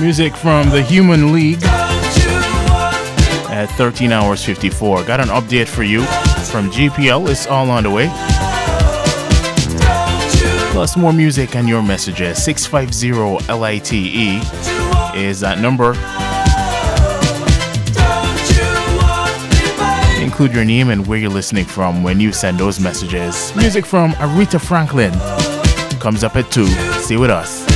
Music from the Human League at 13 hours 54. Got an update for you from GPL. It's all on the way. Plus more music and your messages. 650-LITE is that number. Include your name and where you're listening from when you send those messages. Music from Aretha Franklin comes up at 2. Stay with us.